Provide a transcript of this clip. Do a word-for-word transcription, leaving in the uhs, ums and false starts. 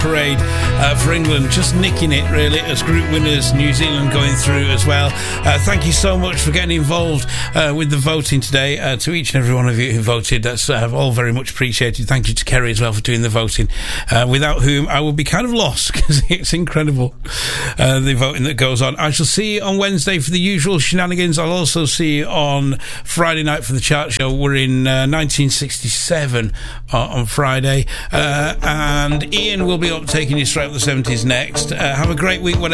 Parade uh, for England, just nicking it really as group winners. New Zealand going through as well. Uh, thank you so much for getting involved uh, with the voting today. Uh, to each and every one of you who voted, that's uh, all very much appreciated. Thank you to Kerry as well for doing the voting, uh, without whom I would be kind of lost, because it's incredible uh, the voting that goes on. I shall see you on Wednesday for the usual shenanigans. I'll also see you on Friday night for the chart show. We're in uh, nineteen sixty-seven uh, on Friday, uh, and Ian will be up taking you straight up the seventies next. Uh, have a great week, whatever.